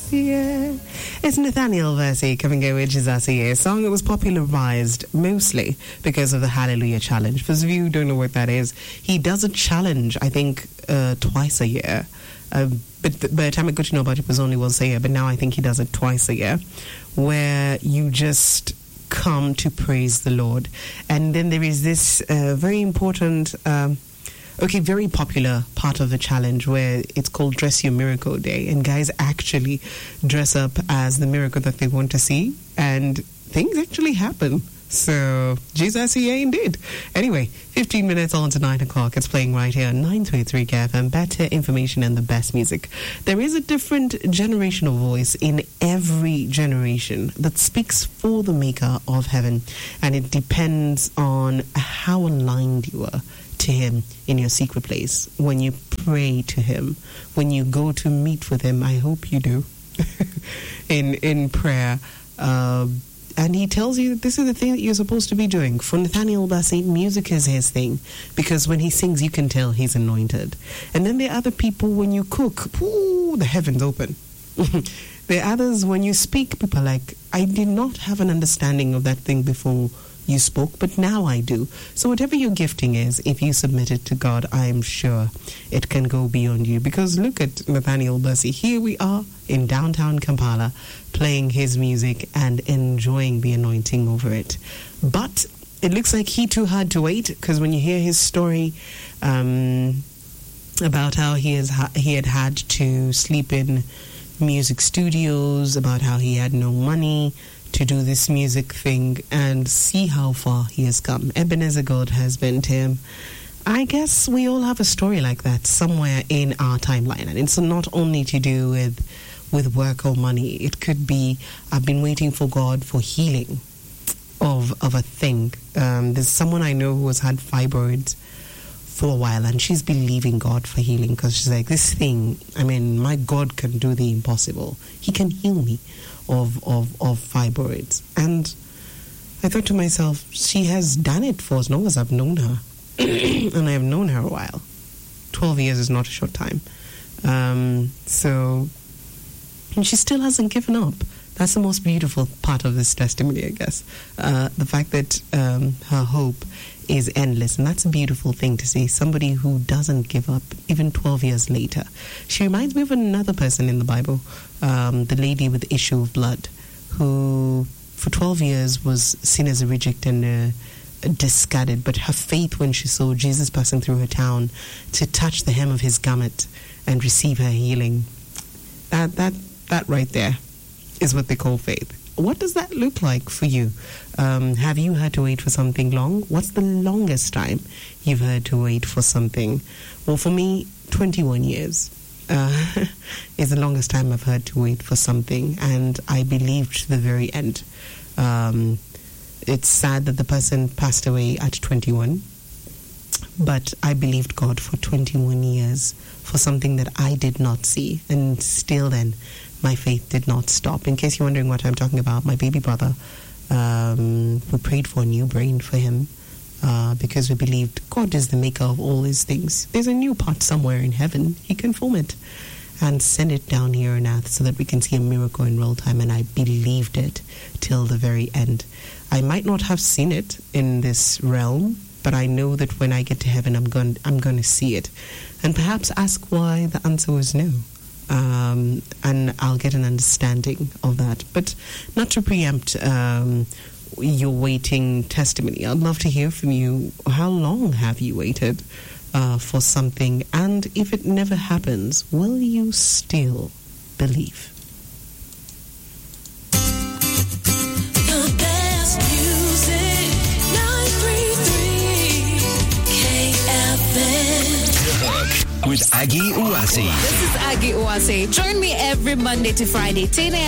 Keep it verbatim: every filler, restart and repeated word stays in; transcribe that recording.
Yeah. It's Nathaniel Bassey coming in with Jesus Here. A song that was popularized mostly because of the Hallelujah Challenge. For those of you who don't know what that is, he does a challenge, I think, uh, twice a year. Uh, but th- by the time I got to know about it, it was only once a year. But now I think he does it twice a year, where you just come to praise the Lord. And then there is this uh, very important... Um, Okay, very popular part of the challenge where it's called Dress Your Miracle Day. And guys actually dress up as the miracle that they want to see. And things actually happen. So, Jesus, he indeed. Anyway, fifteen minutes on to nine o'clock. It's playing right here on nine twenty-three K F M. Better information and the best music. There is a different generational voice in every generation that speaks for the maker of heaven. And it depends on how aligned you are to him in your secret place, when you pray to him, when you go to meet with him. I hope you do in in prayer, uh, and he tells you that this is the thing that you're supposed to be doing. For Nathaniel Bassey, music is his thing, because when he sings you can tell he's anointed. And then there are other people, when you cook, ooh, the heavens open. There are others, when you speak, people are like, I did not have an understanding of that thing before you spoke, but now I do. So whatever your gifting is, if you submit it to God, I am sure it can go beyond you. Because look at Nathaniel Bassey. Here we are in downtown Kampala playing his music and enjoying the anointing over it. But it looks like he too had to wait, because when you hear his story um, about how he has ha- he had had to sleep in music studios, about how he had no money to do this music thing, and see how far he has come. Ebenezer God has been to him. I guess we all have a story like that somewhere in our timeline, and it's not only to do with with work or money. It could be, I've been waiting for God for healing of of a thing. Um, there's someone I know who has had fibroids for a while, and she's believing God for healing, because she's like, this thing, I mean, my God can do the impossible. He can heal me of, of, of fibroids. And I thought to myself, she has done it for as long as I've known her. And I have known her a while. twelve years is not a short time. Um, so, and she still hasn't given up. That's the most beautiful part of this testimony, I guess. Uh, the fact that um, her hope is endless. And that's a beautiful thing to see. Somebody who doesn't give up, even twelve years later. She reminds me of another person in the Bible, um, the lady with the issue of blood, who for twelve years was seen as a reject and uh, discarded. But her faith, when she saw Jesus passing through her town, to touch the hem of his garment and receive her healing, that that that right there is what they call faith. What does that look like for you? Um, have you had to wait for something long? What's the longest time you've had to wait for something? Well, for me, twenty-one years uh, is the longest time I've had to wait for something, and I believed to the very end. Um, it's sad that the person passed away at twenty-one, but I believed God for twenty-one years for something that I did not see, and still then, my faith did not stop. In case you're wondering what I'm talking about, my baby brother, um, we prayed for a new brain for him uh, because we believed God is the maker of all these things. There's a new part somewhere in heaven. He can form it and send it down here on earth so that we can see a miracle in real time. And I believed it till the very end. I might not have seen it in this realm, but I know that when I get to heaven, I'm going, I'm going to see it. And perhaps ask why. The answer was no. Um, and I'll get an understanding of that. But not to preempt um, your waiting testimony, I'd love to hear from you. How long have you waited uh, for something? And if it never happens, will you still believe? The best music, nine three three K F M. With Aggie Uwasi. This is Aggie Uwase. Join me every Monday to Friday, ten a.m.